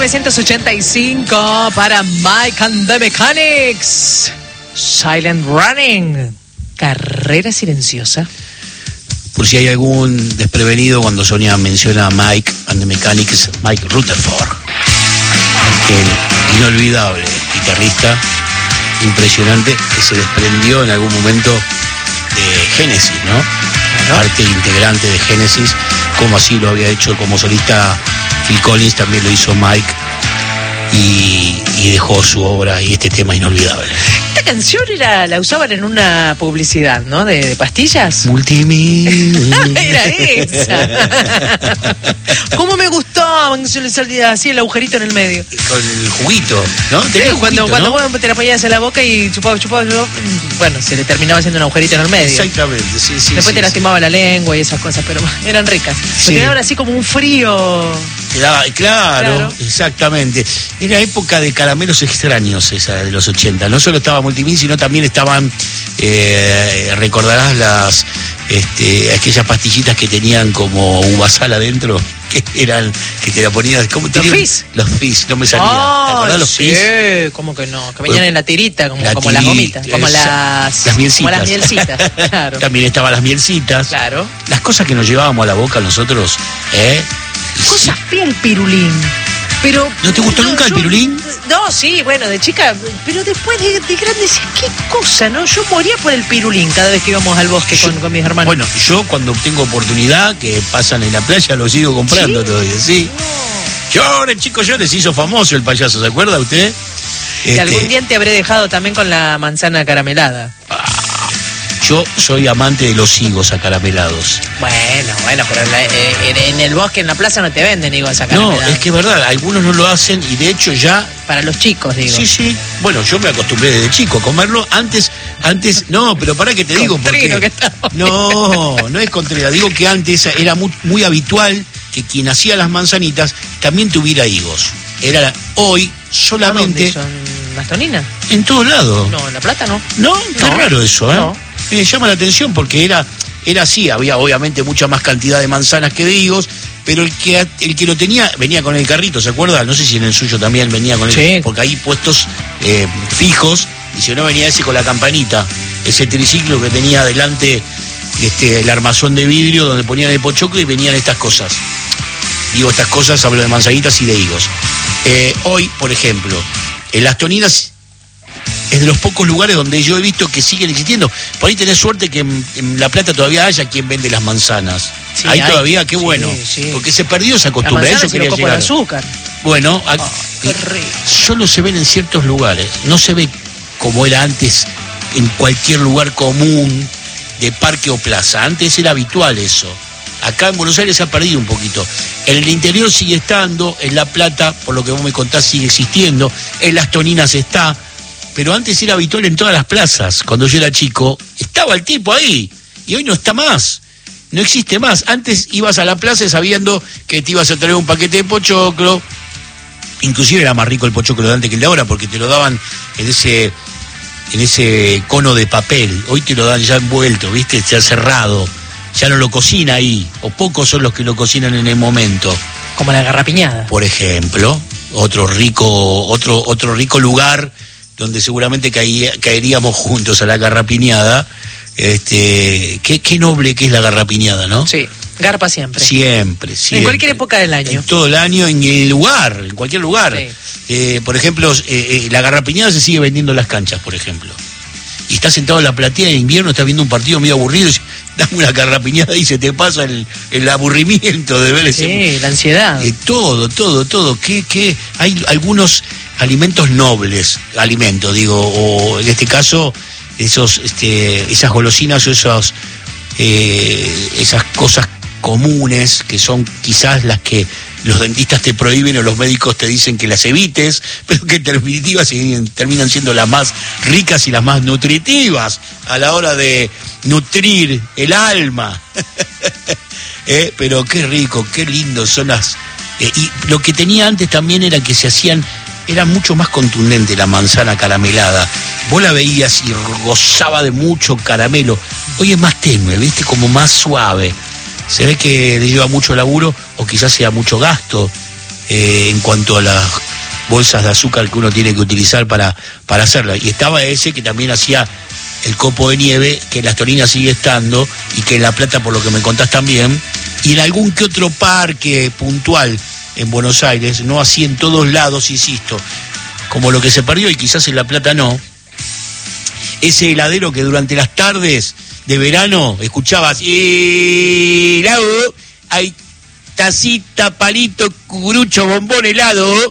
1985 para Mike and the Mechanics. Silent Running. Carrera silenciosa. Por si hay algún desprevenido, cuando Sonia menciona a Mike and the Mechanics, Mike Rutherford, el inolvidable guitarrista, impresionante, que se desprendió en algún momento de Genesis, ¿no? Parte integrante de Genesis, como así lo había hecho como solista Phil Collins, también lo hizo Mike, y dejó su obra y este tema inolvidable. Esta canción la usaban en una publicidad, ¿no? De pastillas. Multimil. Era esa. ¿Cómo me gustaba que se le salía así el agujerito en el medio? Con el juguito, ¿no? Sí, cuando ¿no? vos te la ponías en la boca y chupaba, bueno, se le terminaba haciendo un agujerito en el medio. Exactamente, sí. Después te lastimaba la lengua y esas cosas, pero eran ricas. Sí. Porque daban así como un frío. Claro, exactamente. Era época de caramelos extraños esa de los 80. No solo estaba Multimin, sino también estaban, recordarás aquellas pastillitas que tenían como uvasal adentro, que eran, que te la ponías, ¿cómo te digo? Los Fizz, no me salía. Oh, ¿Te acordás los Fizz? Sí, ¿cómo que no? Que venían en la tirita, como las gomitas, como las mielcitas. Como las mielcitas, claro. También estaban las mielcitas. Claro. Las cosas que nos llevábamos a la boca nosotros, Cosa fea el pirulín. Pero ¿no te gustó nunca el pirulín? No, sí, bueno, de chica, pero después de grande decís, qué cosa, ¿no? Yo moría por el pirulín cada vez que íbamos al bosque con mis hermanos. Bueno, yo cuando tengo oportunidad, que pasan en la playa, lo sigo comprando. ¿Sí? Todavía, sí. Llores, chicos, llores, se hizo famoso el payaso, ¿se acuerda usted? Y algún día te habré dejado también con la manzana caramelada. Yo soy amante de los higos acaramelados. Bueno, pero en el bosque, en la plaza no te venden higos acaramelados. No, es que es verdad, algunos no lo hacen y de hecho ya... Para los chicos, digo. Sí. Bueno, yo me acostumbré desde chico a comerlo. Antes, no, pero para que te digo, porque... No es Contreras. Digo que antes era muy habitual que quien hacía las manzanitas también tuviera higos. Hoy solamente... ¿Dónde son las toninas? En todos lados. No, en La Plata no. No, qué raro eso, ¿eh? No. Me llama la atención porque era así, había obviamente mucha más cantidad de manzanas que de higos, pero el que lo tenía venía con el carrito, ¿se acuerda? No sé si en el suyo también venía con sí. Porque hay puestos fijos, y si no venía ese con la campanita, ese triciclo que tenía adelante el armazón de vidrio donde ponían el pochoclo y venían estas cosas. Digo estas cosas, hablo de manzanitas y de higos. Hoy, por ejemplo, en las toninas es de los pocos lugares donde yo he visto que siguen existiendo. Por ahí tenés suerte que en La Plata todavía haya quien vende las manzanas. Sí, ahí todavía, qué bueno. Sí. Porque se perdió esa costumbre. Eso quería llegar. De azúcar. Bueno, qué rico. Solo se ven en ciertos lugares. No se ve como era antes en cualquier lugar común de parque o plaza. Antes era habitual eso. Acá en Buenos Aires se ha perdido un poquito. En el interior sigue estando, en La Plata, por lo que vos me contás, sigue existiendo. En las toninas está. Pero antes era habitual en todas las plazas. Cuando yo era chico, estaba el tipo ahí. Y hoy no está más. No existe más. Antes ibas a la plaza sabiendo que te ibas a traer un paquete de pochoclo. Inclusive era más rico el pochoclo de antes que el de ahora, porque te lo daban en ese cono de papel. Hoy te lo dan ya envuelto, ¿viste? Ya cerrado. Ya no lo cocina ahí. O pocos son los que lo cocinan en el momento. Como la garrapiñada. Por ejemplo. Otro rico lugar donde seguramente caeríamos juntos a la garrapiñada. Qué noble que es la garrapiñada, ¿no? Sí, garpa siempre. Siempre. En cualquier época del año. En todo el año, en cualquier lugar. Sí. Por ejemplo, la garrapiñada se sigue vendiendo en las canchas, por ejemplo. Y estás sentado en la platea de invierno, estás viendo un partido medio aburrido, y dame una garrapiñada y se te pasa el aburrimiento de ver ese... Sí, la ansiedad. Todo. Que hay algunos alimentos nobles, o en este caso esas golosinas o esas cosas comunes que son quizás las que los dentistas te prohíben o los médicos te dicen que las evites, pero que en definitiva terminan siendo las más ricas y las más nutritivas a la hora de nutrir el alma. Pero qué rico, qué lindo son las... y lo que tenía antes también era que era mucho más contundente la manzana caramelada. Vos la veías y gozaba de mucho caramelo. Hoy es más tenue, ¿viste? Como más suave. Se ve que le lleva mucho laburo o quizás sea mucho gasto en cuanto a las bolsas de azúcar que uno tiene que utilizar para hacerla. Y estaba ese que también hacía el copo de nieve, que en Las Toninas sigue estando, y que en La Plata, por lo que me contás, también, y en algún que otro parque puntual en Buenos Aires, no así en todos lados, insisto, como lo que se perdió, y quizás en La Plata no, ese heladero que durante las tardes de verano escuchabas, helado, hay tacita, palito, cucurucho, bombón, helado,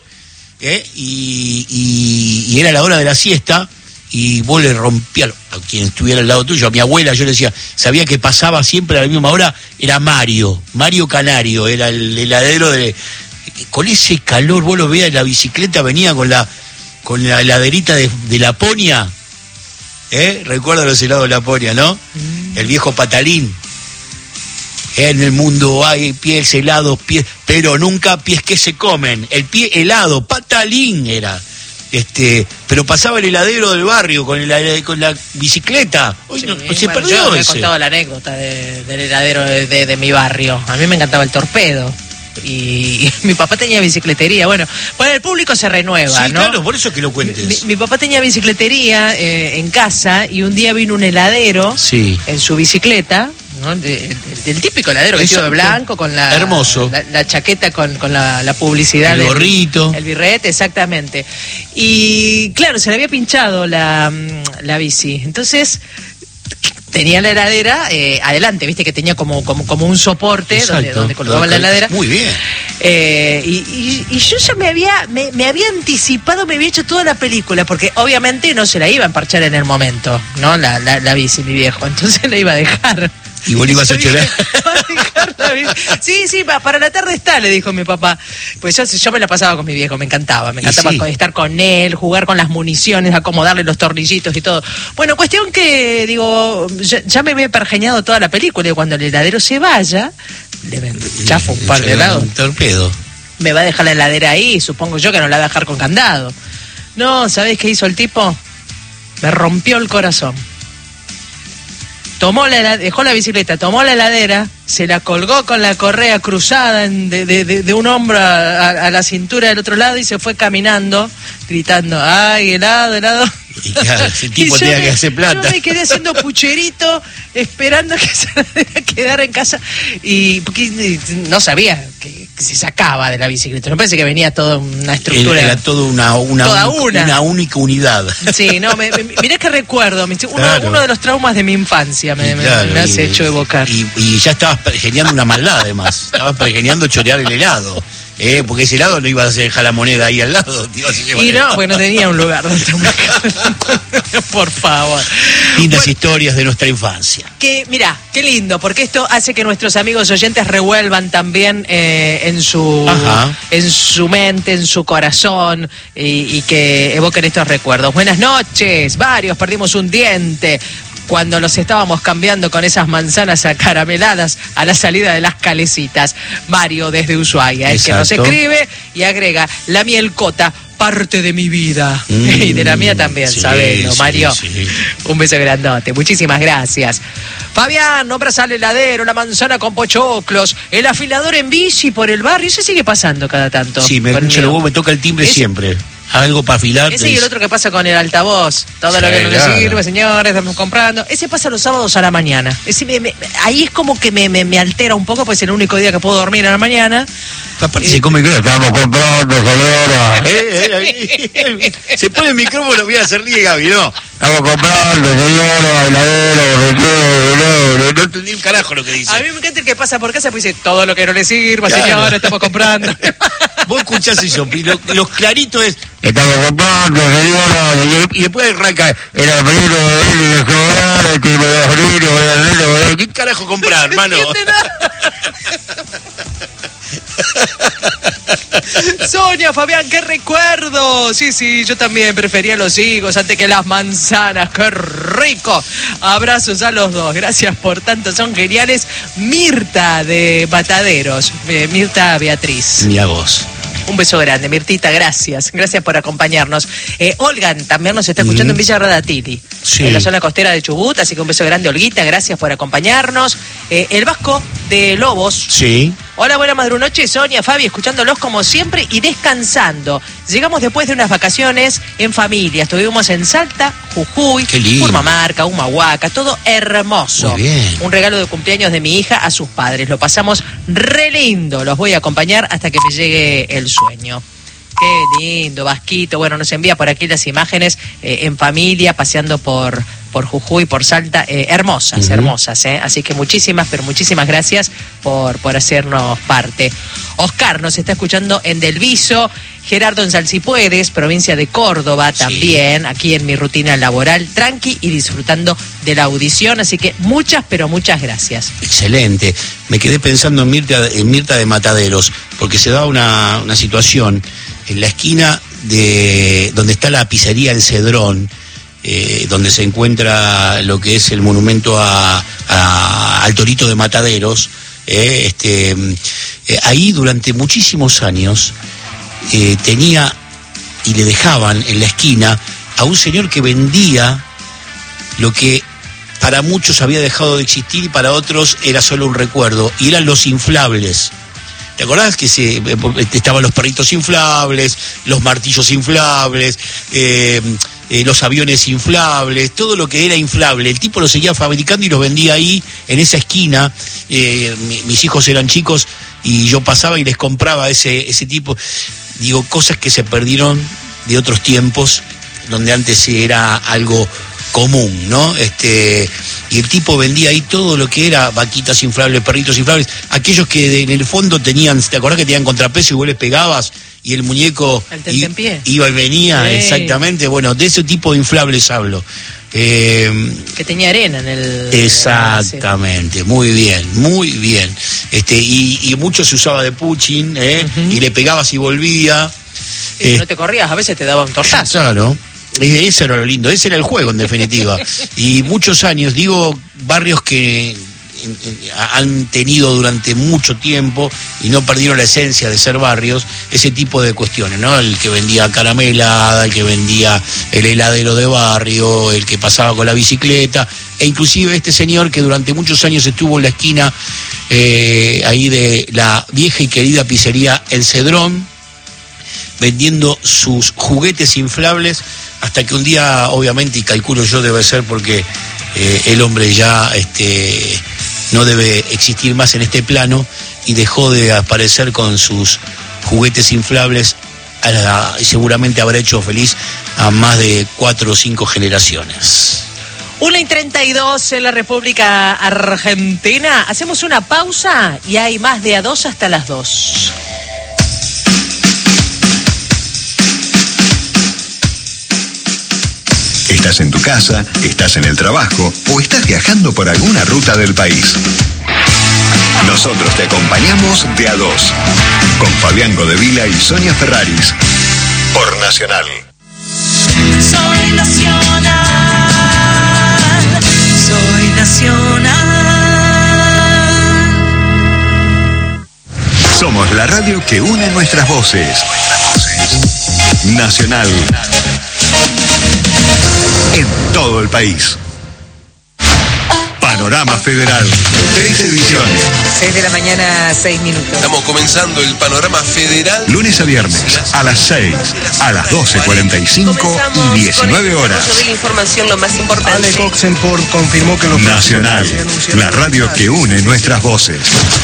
y era la hora de la siesta, y vos le rompías a quien estuviera al lado tuyo, a mi abuela, yo le decía, sabía que pasaba siempre a la misma hora, era Mario Canario, era el heladero con ese calor, vos lo veías, la bicicleta venía con la heladerita de Laponia, recuerda los helados de Laponia, ¿no? El viejo patalín. En el mundo hay pies helados, pero nunca pies que se comen. El pie helado, patalín era. Pero pasaba el heladero del barrio con la bicicleta. Hoy sí, no se perdió yo me he ese. contado la anécdota del heladero de mi barrio. A mí me encantaba el torpedo. Y mi papá tenía bicicletería. Bueno, el público se renueva, sí, ¿no? Claro, por eso es que lo cuentes. Mi papá tenía bicicletería en casa, y un día vino un heladero en su bicicleta, ¿no? El típico heladero vestido de blanco, con la hermoso, la chaqueta con la publicidad, el gorrito, el birrete, exactamente. Y claro, se le había pinchado la bici. Entonces tenía la heladera adelante, viste que tenía como un soporte donde colocaba la heladera. Muy bien. Y yo ya me había anticipado, me había hecho toda la película, porque obviamente no se la iba a emparchar en el momento, ¿no? La bici, mi viejo. Entonces la iba a dejar. ¿Y vos le ibas a chorar? Sí, para la tarde está, le dijo mi papá. Pues yo me la pasaba con mi viejo, me encantaba estar con él, jugar con las municiones, acomodarle los tornillitos y todo. Bueno, cuestión que, digo, ya me había pergeñado toda la película, y cuando el heladero se vaya, le chafo un par de helados. Un torpedo. Me va a dejar la heladera ahí, supongo yo que no la va a dejar con candado. No, ¿sabés qué hizo el tipo? Me rompió el corazón. Dejó la bicicleta, tomó la heladera, se la colgó con la correa cruzada de un hombro a la cintura del otro lado, y se fue caminando, gritando, ¡ay, helado! Y claro, ese tipo tenía que hacer plata. Yo me quedé haciendo pucherito, esperando que se quedara en casa, y porque no sabía que se sacaba de la bicicleta. Me parece que venía toda una estructura. Era toda una única unidad. Sí, no, mirá que recuerdo, uno de los traumas de mi infancia me has hecho evocar. Y ya estabas pergeñando una maldad, además. Estabas pergeñando chorear el helado. Porque ese helado no ibas a dejar la moneda ahí al lado. Porque no tenía un lugar donde por favor. Lindas historias de nuestra infancia. Mirá, qué lindo, porque esto hace que nuestros amigos oyentes revuelvan también en su mente, en su corazón, y que evoquen estos recuerdos. Buenas noches, varios perdimos un diente cuando los estábamos cambiando con esas manzanas acarameladas a la salida de las calecitas. Mario desde Ushuaia, el que nos escribe y agrega, la mielcota, parte de mi vida. Y de la mía también, ¿sabes, no, Mario? Sí. Un beso grandote, muchísimas gracias. Fabián, nombras al heladero, la manzana con pochoclos, el afilador en bici por el barrio, eso sigue pasando cada tanto. Sí, me toca el timbre siempre. Algo para afilar. Ese y el otro que pasa con el altavoz. Todo lo que no le sirve, señores, estamos comprando. Ese pasa los sábados a la mañana. Ahí es como que me altera un poco, pues es el único día que puedo dormir a la mañana. Aparte se come que estamos comprando, señora. Se pone el micrófono, voy a hacer ríe, Gaby, ¿no? Estamos comprando, señora, no entendí un carajo lo que dice. A mí me encanta el que pasa por casa, pues dice, todo lo que no le sirva, señora, estamos comprando. Vos escuchás eso, los claritos es, estamos comprando, señora, y después arranca, era el peligro de ¿qué carajo comprar, hermano? No entiende nada. Sonia, Fabián, qué recuerdo. Sí, yo también prefería los higos antes que las manzanas. Qué rico. Abrazos a los dos, gracias por tanto, son geniales. Mirta de Mataderos, Mirta Beatriz. Ni a vos. Un beso grande, Mirtita, gracias por acompañarnos. Olgan también nos está escuchando en Villa Radatili, en la zona costera de Chubut, así que un beso grande, Olguita, gracias por acompañarnos. El Vasco de Lobos Hola, buena madrunoche, Sonia, Fabi, escuchándolos como siempre y descansando. Llegamos después de unas vacaciones en familia. Estuvimos en Salta, Jujuy, Purmamarca, Humahuaca, todo hermoso. Muy bien. Un regalo de cumpleaños de mi hija a sus padres. Lo pasamos re lindo. Los voy a acompañar hasta que me llegue el sueño. Qué lindo, Vasquito. Bueno, nos envía por aquí las imágenes en familia, paseando por Jujuy, por Salta, hermosas, hermosas, Así que muchísimas, pero muchísimas gracias por hacernos parte. Oscar nos está escuchando en Del Viso, Gerardo en Salsipuedes, provincia de Córdoba también, aquí en mi rutina laboral, tranqui y disfrutando de la audición, así que muchas, pero muchas gracias. Excelente. Me quedé pensando en Mirta de Mataderos, porque se da una situación en la esquina de donde está la pizzería El Cedrón, donde se encuentra lo que es el monumento al Torito de Mataderos. Ahí durante muchísimos años tenía y le dejaban en la esquina a un señor que vendía lo que para muchos había dejado de existir y para otros era solo un recuerdo, y eran los inflables. ¿Te acordás que estaban los perritos inflables, los martillos inflables, los aviones inflables, todo lo que era inflable? El tipo lo seguía fabricando y los vendía ahí, en esa esquina. Mis hijos eran chicos y yo pasaba y les compraba ese tipo. Digo, cosas que se perdieron de otros tiempos, donde antes era algo común, ¿no? Y el tipo vendía ahí todo lo que era vaquitas inflables, perritos inflables, aquellos que en el fondo tenían, ¿te acordás que tenían contrapeso y vos les pegabas y el muñeco iba y venía? Sí. Exactamente, bueno, de ese tipo de inflables hablo. Que tenía arena en el... Exactamente, muy bien, muy bien. Y mucho se usaba de puching, y le pegabas y volvía. Y no te corrías, a veces te daba un tortazo. Claro. Eso era lo lindo, ese era el juego en definitiva. Y muchos años, digo, barrios que han tenido durante mucho tiempo y no perdieron la esencia de ser barrios, ese tipo de cuestiones, ¿no? El que vendía caramelada, el que vendía el heladero de barrio, el que pasaba con la bicicleta, e inclusive este señor que durante muchos años estuvo en la esquina ahí de la vieja y querida pizzería El Cedrón, vendiendo sus juguetes inflables, hasta que un día, obviamente, y calculo yo debe ser porque el hombre ya no debe existir más en este plano, y dejó de aparecer con sus juguetes inflables, y seguramente habrá hecho feliz a más de 4 o 5 generaciones. 1:32 en la República Argentina. Hacemos una pausa y hay más de A2 hasta las 2. Estás en tu casa, estás en el trabajo o estás viajando por alguna ruta del país. Nosotros te acompañamos de A2 con Fabián Godevila y Sonia Ferraris por Nacional. Soy Nacional, soy Nacional. Somos la radio que une nuestras voces. Nacional. En todo el país. Panorama Federal. 3 ediciones. 6 de la mañana, 6 minutos. Estamos comenzando el Panorama Federal. Lunes a viernes, a las 6, a las 12:45 y 19 horas. La información lo más importante. Ale Oxenford confirmó que los Nacional, la radio que une nuestras voces.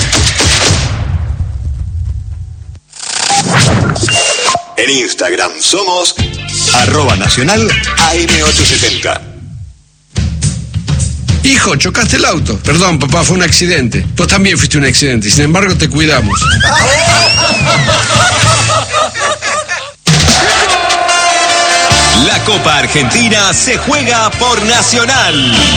En Instagram somos @nacional AM870. Hijo, chocaste el auto. Perdón, papá, fue un accidente. Vos también fuiste un accidente y sin embargo te cuidamos. La Copa Argentina se juega por Nacional.